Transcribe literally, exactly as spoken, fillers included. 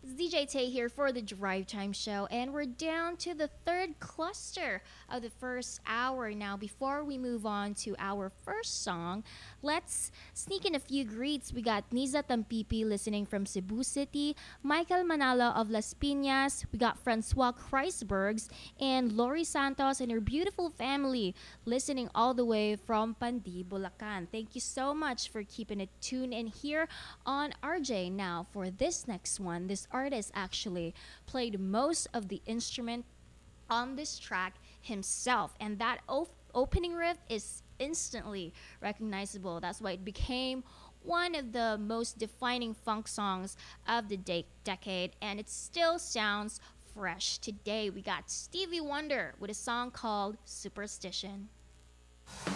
D J Tay here for the Drive Time Show, and we're down to the third cluster of the first hour now. Before we move on to our first song, let's sneak in a few greets. We got Niza Tampipi listening from Cebu City, Michael Manalo of Las Piñas, we got Francois Kreisbergs, and Lori Santos and her beautiful family listening all the way from Pandi, Bulacan. Thank you so much for keeping it tuned in here on R J. Now, for this next one, this artist actually played most of the instrument on this track himself, and that op- opening riff is instantly recognizable. That's why it became one of the most defining funk songs of the de- decade, and it still sounds fresh today. We got Stevie Wonder with a song called Superstition.